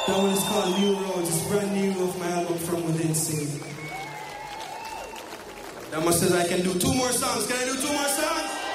That one is called New Roads. It's brand new off my album From Within Scene. That much says I can do 2 more songs. Can I do 2 more songs?